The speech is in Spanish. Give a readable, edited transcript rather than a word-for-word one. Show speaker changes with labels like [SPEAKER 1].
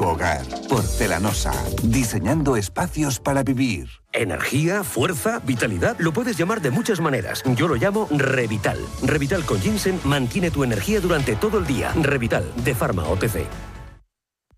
[SPEAKER 1] tu hogar. Porcelanosa, diseñando espacios para vivir.
[SPEAKER 2] Energía, fuerza, vitalidad, lo puedes llamar de muchas maneras. Yo lo llamo Revital. Revital con ginseng mantiene tu energía durante todo el día. Revital, de Pharma OTC.